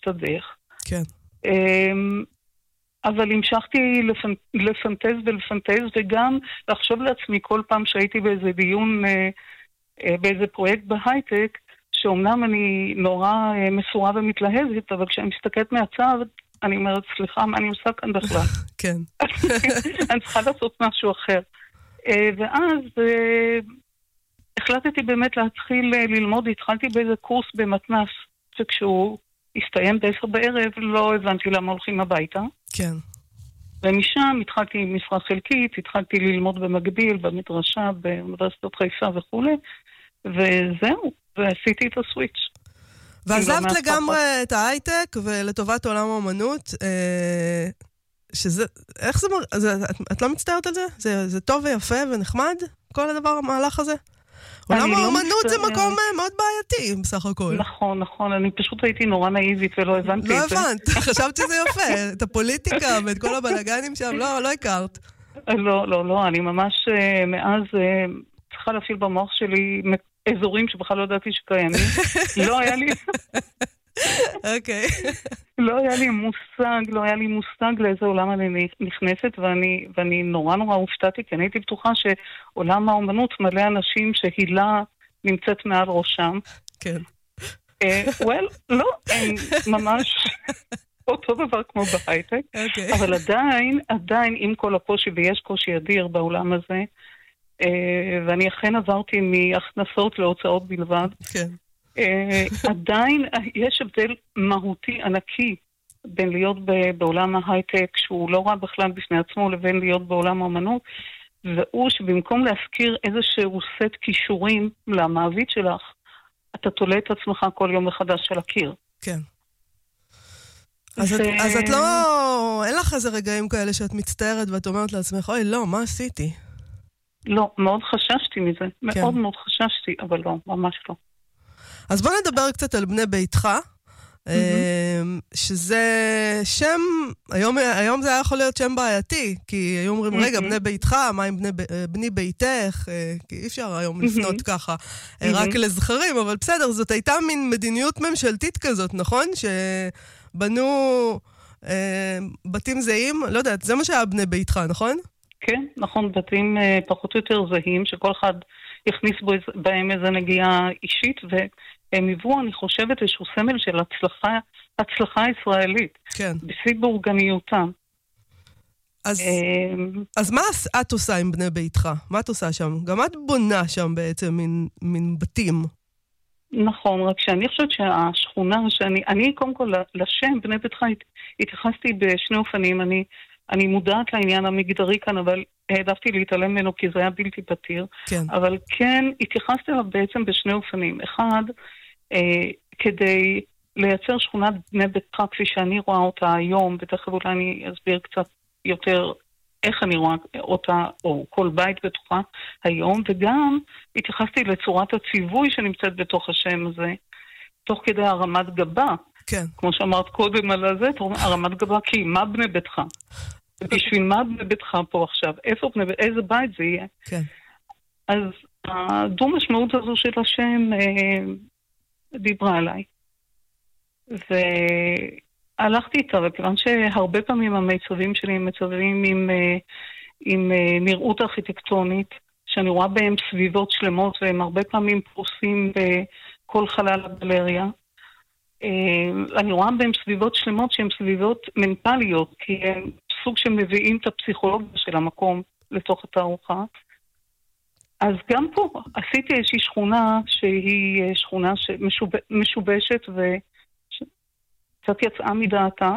להסתדך. כן. אבל המשכתי לפנטז ולפנטז, וגם לחשוב לעצמי כל פעם שהייתי באיזה דיון, באיזה פרויקט בהייטק, שאומנם אני נורא מסורה ומתלהבת, אבל כשאני מסתכלת מהצד, אני אומרת, סליחה, מה אני עושה כאן בכלל? כן. אני צריכה לעשות משהו אחר. ואז החלטתי באמת להתחיל ללמוד, התחלתי באיזה קורס במתנ"ס, וכשהוא הסתיים ב10 בערב, לא הבנתי למה הולכים הביתה. כן. ומשם התחלתי עם משרה חלקית, התחלתי ללמוד במקביל, במדרשה, באוניברסיטת חיפה וכו', וזהו, ועשיתי את הסוויץ'. ועזבת לגמרי את ההייטק ולטובת עולם האמנות, שזה, איך זה, את לא מצטערת על זה? זה טוב ויפה ונחמד, כל הדבר, המהלך הזה? עולם האמנות זה מקום מאוד בעייתי, בסך הכל. נכון, נכון, אני פשוט הייתי נורא נאיבית ולא הבנתי את זה. לא הבנת, חשבת שזה יפה, את הפוליטיקה ואת כל הבלגנים שם, לא הכרת. לא, אני ממש מאז צריכה להפעיל במוח שלי אזורים שבכלל לא ידעתי שקיימים. לא היה לי... אוקיי. לא היה לי מושג לאיזה עולם אני נכנסת, ואני נורא הופתעתי, כי אני הייתי בטוחה שעולם האומנות מלא אנשים שהילה נמצאת מעל ראשם. כן. לא, הם ממש אותו דבר כמו בהייטק, אבל עדיין עם כל הקושי, ויש קושי אדיר בעולם הזה, ואני אכן עברתי מהכנסות להוצאות בלבד, כן. עדיין יש הבדל מהותי ענקי בין להיות בעולם ההייטק, שהוא לא רע בכלל בפני עצמו, לבין להיות בעולם האמנות, והוא שבמקום להזכיר איזשהו סט כישורים למעביד שלך, אתה תולה את עצמך כל יום מחדש של הקיר. כן. אז את לא, אין לך איזה רגעים כאלה שאת מצטערת ואת אומרת לעצמך, אוי לא, מה עשיתי? לא, מאוד חששתי מזה, מאוד חששתי, אבל לא, ממש לא. אז בוא נדבר קצת על בני ביתך, שזה שם, היום זה היה יכול להיות שם בעייתי, כי היו אומרים, רגע, בני ביתך, מה עם בני ביתך, כי אי אפשר היום לפנות ככה, רק לזכרים, אבל בסדר, זאת הייתה מין מדיניות ממשלתית כזאת, נכון? שבנו בתים זהים, לא יודעת, זה מה שהיה בני ביתך, נכון? כן, נכון, בתים פחות או יותר זהים, שכל אחד הכניס בהם איזו נגיעה אישית, והם היוו, אני חושבת, איזשהו סמל של הצלחה ישראלית. כן. בשיא באורגניותם. אז מה את עושה עם בני ביתך? מה את עושה שם? גם את בונה שם בעצם מין בתים. נכון, רק שאני חושבת שהשכונה, אני קודם כל לשם בני ביתך התייחסתי בשני אופנים, אני מודעת לעניין המגדרי כאן, אבל העדפתי להתעלם ממנו כי זה היה בלתי פתיר. כן. אבל כן, התייחסתי אליו בעצם בשני אופנים. אחד, כדי לייצר שכונת בני ביתך כפי שאני רואה אותה היום, ותכף אולי אני אסביר קצת יותר איך אני רואה אותה, או כל בית בתוכה היום, וגם התייחסתי לצורת הציווי שנמצאת בתוך השם הזה, תוך כדי הרמת גבה. כן. כמו שאמרת קודם על זה, הרמת גבה, כי מה בני ביתך? בשביל מה בני ביתך פה עכשיו? איזה בית זה יהיה? כן. אז הדו משמעות הזו של השם דיברה עליי. והלכתי איתה, וכיוון שהרבה פעמים המיצבים שלי הם מצבים עם נראות ארכיטקטונית, שאני רואה בהם סביבות שלמות, והם הרבה פעמים פרוסים בכל חלל הגלריה, אני רואה בהם סביבות שלמות שהן סביבות מנטליות, כי הם סוג שמביאים את הפסיכולוגיה של המקום לתוך התערוכה. אז גם פה עשיתי איזושהי שכונה שהיא שכונה משובשת וקצת יצאה מדעתה,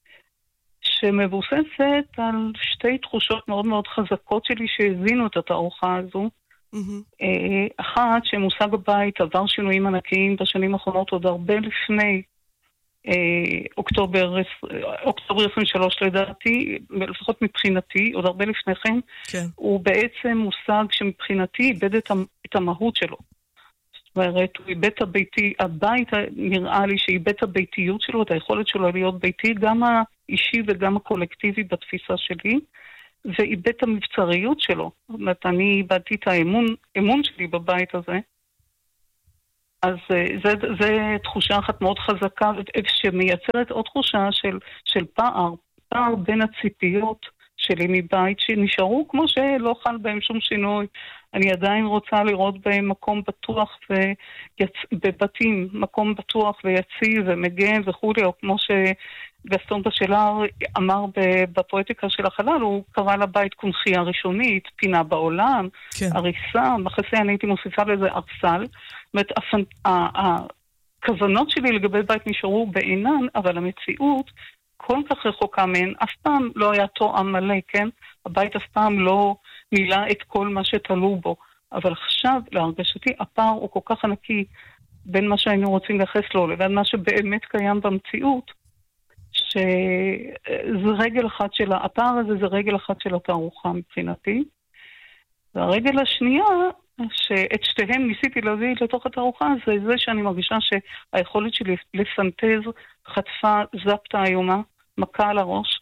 שמבוססת על שתי תחושות מאוד מאוד חזקות שלי שהזינו את התערוכה הזו. אחת, שמושג הבית עבר שינויים ענקיים בשנים האחרונות, עוד הרבה לפני אוקטובר 23 לדעתי, לפחות מבחינתי, עוד הרבה לפני כן, כן. הוא בעצם מושג שמבחינתי איבד את המהות שלו. זאת אומרת, הוא איבד את הביתי, הבית נראה לי שאיבד את הביתיות שלו, את היכולת שלו להיות ביתי, גם האישי וגם הקולקטיבי בתפיסה שלי, ואיבד את המבצריות שלו. זאת אומרת, אני איבדתי את האמון שלי בבית הזה. אז זה תחושה אחת מאוד חזקה, שמייצרת עוד תחושה של פער בין הציפיות שלי מבית, שנשארו כמו שלא חל בהם שום שינוי. אני עדיין רוצה לראות בהם מקום בטוח בבתים, מקום בטוח ויציב ומגן וכולי, או כמו שגסטון בשלר אמר בפואטיקה של החלל, הוא קרא לבית קונחייה ראשונית, פינה בעולם, כן. הריסה, מחסה, אני הייתי מוסיפה לזה ארסל. זאת אומרת, הכוונות שלי לגבי בית נשארו בעינן, אבל המציאות כל כך רחוקה מהן, אף פעם לא היה תואם מלא, כן? הבית אף פעם לא מילא את כל מה שתלו בו. אבל עכשיו, להרגשתי, הפער הוא כל כך ענקי בין מה שהיינו רוצים לייחס לו, לבין מה שבאמת קיים במציאות, שזה רגל אחת של הפער הזה, זה רגל אחת של התערוכה מבחינתי. והרגל השנייה, שאת שתיהם ניסיתי להביא לתוך התערוכה, זה שאני מרגישה שהיכולת שלי לפנטז חטפה זפתה איומה, מכה על הראש.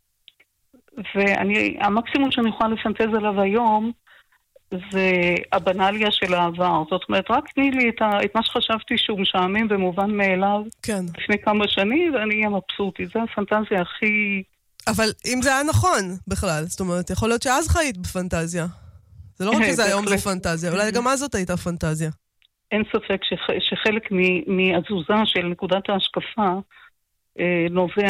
והמקסימום שאני יכולה לפנטז עליו היום, זה הבנליה של העבר. זאת אומרת, רק תני לי את מה שחשבתי שהוא משעמם במובן מאליו, כן. לפני כמה שנים, ואני אהיה מבסוטית. זה הפנטזיה הכי... אבל אם זה היה נכון בכלל, זאת אומרת, יכול להיות שאז חיית בפנטזיה. זה לא רק שזה היום זה פנטזיה, אולי גם אז זאת הייתה פנטזיה. אין ספק שחלק מהתזוזה של נקודת ההשקפה נובע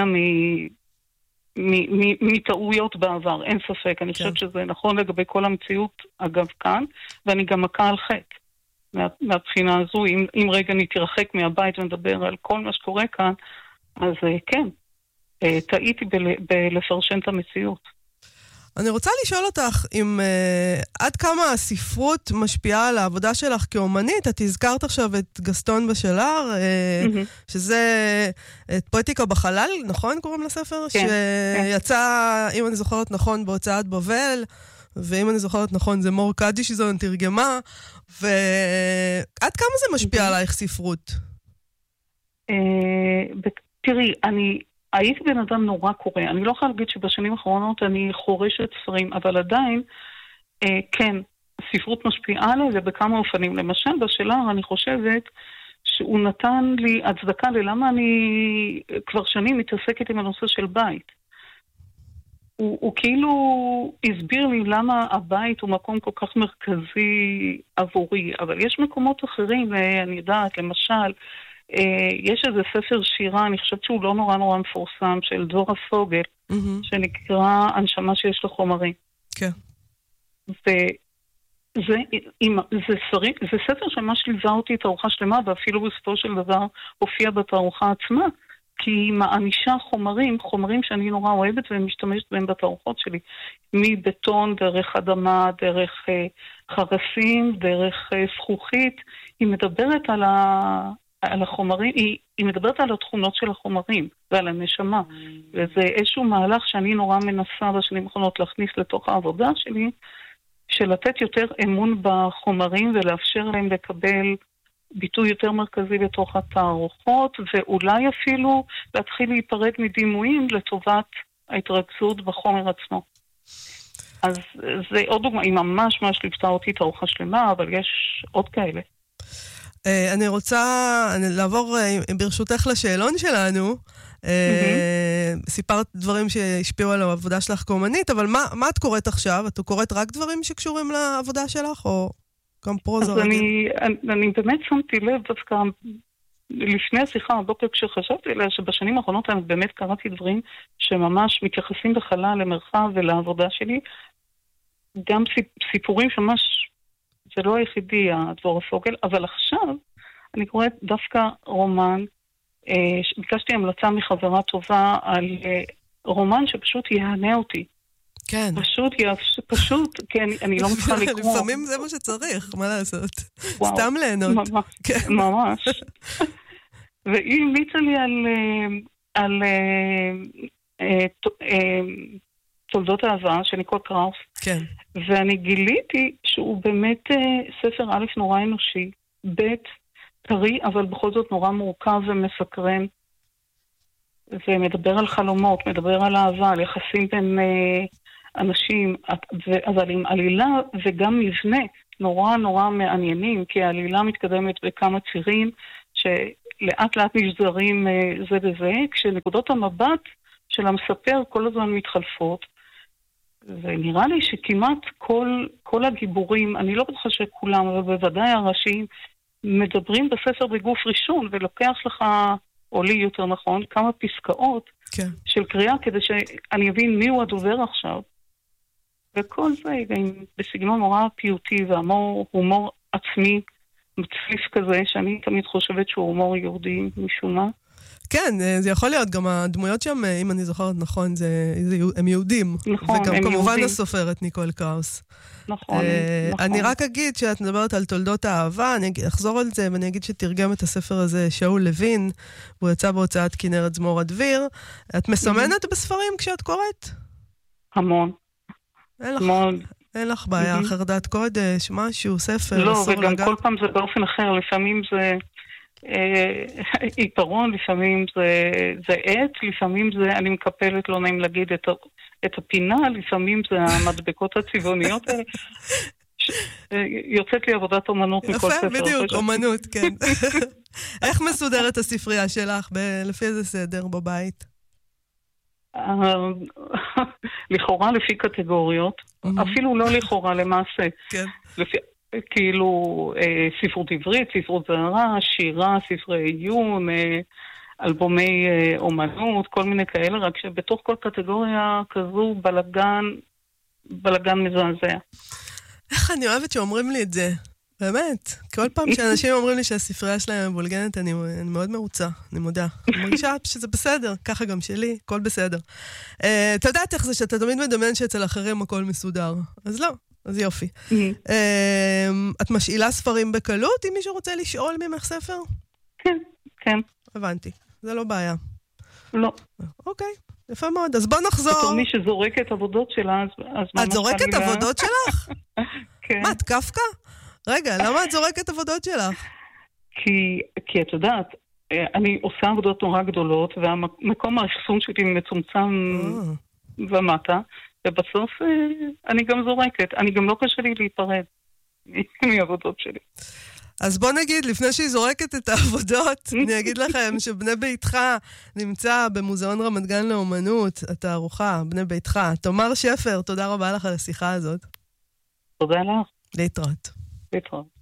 מטעויות בעבר, אין ספק. אני חושבת שזה נכון לגבי כל המציאות, אגב, כאן, ואני גם מכה על חטא. מהבחינה הזו, אם רגע נתרחק מהבית ונדבר על כל מה שקורה כאן, אז כן, טעיתי בלפרשן את המציאות. אני רוצה לשאול אותך אם עד כמה הספרות משפיעה על העבודה שלך כאומנית. את הזכרת עכשיו את גסטון בשלר, שזה את פואטיקה בחלל, נכון קוראים לספר? כן. שיצא, אם אני זוכרת נכון, בהוצאת בבל, ואם אני זוכרת נכון, זה מור קדישיזון תרגמה, ועד כמה זה משפיע עלייך ספרות? תראי, הייתי בן אדם נורא קורא. אני לא יכולה להגיד שבשנים האחרונות אני חורשת ספרים, אבל עדיין, כן, ספרות משפיעה עליי ובכמה אופנים. למשל, בשלר אני חושבת שהוא נתן לי הצדקה ללמה אני כבר שנים מתעסקת עם הנושא של בית. הוא כאילו הסביר לי למה הבית הוא מקום כל כך מרכזי עבורי, אבל יש מקומות אחרים, אני יודעת, למשל, יש איזה ספר שירה, אני חושבת שהוא לא נורא מפורסם, של דבורה פוגל, שנקרא הנשמה שיש לו חומרים. כן. זה ספר שממש ליווה אותי את תערוכה שלמה, ואפילו בסופו של דבר הופיע בתערוכה עצמה, כי היא מענישה חומרים שאני נורא אוהבת ומשתמשת בהם בתערוכות שלי. מבטון, דרך אדמה, דרך חרסים, דרך זכוכית. היא מדברת על החומרים, היא מדברת על התכונות של החומרים ועל הנשמה. וזה איזשהו מהלך שאני נורא מנסה בשנים האחרונות להכניס לתוך העבודה שלי, של לתת יותר אמון בחומרים ולאפשר להם לקבל ביטוי יותר מרכזי בתוך התערוכות, ואולי אפילו להתחיל להיפרד מדימויים לטובת ההתרכזות בחומר עצמו. אז זה עוד דוגמה, היא ממש ליוותה אותי תערוכה שלמה, אבל יש עוד כאלה. אני רוצה לעבור ברשותך לשאלון שלנו. סיפרת דברים שהשפיעו על העבודה שלך כאומנית, אבל מה את קוראת עכשיו? את קוראת רק דברים שקשורים לעבודה שלך, או גם פרוזה? אז אני באמת שמתי לב דווקא לפני השיחה הבוקר כשחשבתי עליה, שבשנים האחרונות אני באמת קראתי דברים שממש מתייחסים בחלל למרחב ולעבודה שלי, גם סיפורים שממש זה לא היחידי, הדבורה פוגל, אבל עכשיו אני קוראת דווקא רומן, ביקשתי המלצה מחברה טובה על רומן שפשוט יענה אותי. כן. פשוט, כן, אני לא מצליחה לקרוא. לפעמים זה מה שצריך, מה לעשות? סתם ליהנות. ממש. והיא המליצה לי על תולדות האהבה של ניקול קראוס. כן. ואני גיליתי שהוא באמת ספר א' נורא אנושי, ב' קרי, אבל בכל זאת נורא מורכב ומסקרן, ומדבר על חלומות, מדבר על אהבה, על יחסים בין אנשים, אבל עם עלילה וגם מבנה נורא נורא מעניינים, כי העלילה מתקדמת בכמה צירים שלאט לאט נשזרים זה בזה, כשנקודות המבט של המספר כל הזמן מתחלפות, ונראה לי שכמעט כל הגיבורים, אני לא בטוחה שכולם, אבל בוודאי הראשיים, מדברים בספר בגוף ראשון, ולוקח לך, או לי יותר נכון, כמה פסקאות כן. של קריאה, כדי שאני אבין מי הוא הדובר עכשיו. וכל זה בסגנון נורא פיוטי, והומור עצמי, מצליף כזה, שאני תמיד חושבת שהוא הומור יהודי משום מה. כן, זה יכול להיות, גם הדמויות שם, אם אני זוכרת נכון, הם יהודים. נכון, וגם כמובן הסופרת ניקול קראוס. נכון. אני רק אגיד שאת מדברת על תולדות האהבה, אני אחזור על זה ואני אגיד שתרגם את הספר הזה שאול לוין, והוא יצא בהוצאת כנרת זמור הדביר. את מסמנת בספרים כשאת קוראת? המון. אין לך בעיה, חרדת קודש, משהו, ספר, לא, וגם כל פעם זה באופן אחר, לפעמים זה עיפרון, לפעמים זה עט, לפעמים זה, אני מקפלת, לא נעים להגיד, את הפינה, לפעמים זה המדבקות הצבעוניות האלה. יוצאת לי עבודת אומנות מכל ספר. יפה, בדיוק, אומנות, כן. איך מסודרת הספרייה שלך? לפי איזה סדר בבית? לכאורה לפי קטגוריות, אפילו לא לכאורה למעשה. כן. כאילו ספרות עברית, ספרות זהרה, שירה, ספרי עיון, אלבומי אומנות, כל מיני כאלה, רק שבתוך כל קטגוריה כזו בלגן מזעזע. איך אני אוהבת שאומרים לי את זה, באמת. כל פעם שאנשים אומרים לי שהספרייה שלהם מבולגנת, אני מאוד מרוצה, אני מודה. אני מרגישה שזה בסדר, ככה גם שלי, הכל בסדר. אתה יודעת איך זה שאתה תמיד מדמיין שאצל אחרים הכל מסודר, אז לא. אז יופי. את משאילה ספרים בקלות, אם מישהו רוצה לשאול ממך ספר? כן, כן. הבנתי, זה לא בעיה. לא. אוקיי, יפה מאוד. אז בוא נחזור. בתור מי שזורקת עבודות שלה, אז את זורקת עבודות שלך? כן. מה, את קפקא? רגע, למה את זורקת עבודות שלך? כי את יודעת, אני עושה עבודות נורא גדולות, והמקום האחסון שלי מצומצם ומטה, ובסוף אני גם זורקת. אני גם לא קשה לי להיפרד מעבודות שלי. אז בוא נגיד, לפני שהיא זורקת את העבודות, אני אגיד לכם שבני ביתך נמצא במוזיאון רמת גן לאומנות, התערוכה, בני ביתך. תומר שפר, תודה רבה לך על השיחה הזאת. תודה לך. להתראות. להתראות.